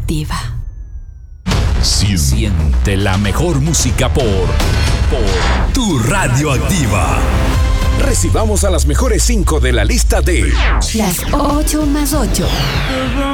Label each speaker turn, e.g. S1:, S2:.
S1: Activa.
S2: Siente la mejor música por tu Radio Activa. Recibamos a las mejores 5 de la lista de
S1: Las 8 más 8.